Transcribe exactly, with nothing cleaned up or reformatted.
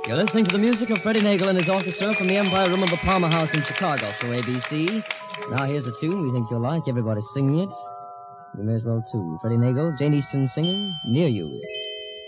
You're listening to the music of Freddie Nagel and his orchestra from the Empire Room of the Palmer House in Chicago through A B C. Now here's a tune we think you'll like. Everybody's singing it. You may as well, too. Freddie Nagel, Jane Easton singing, Near You.